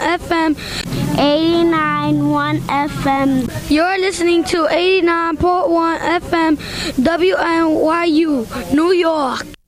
FM. 89.1 FM. You're listening to 89.1 FM WNYU, New York.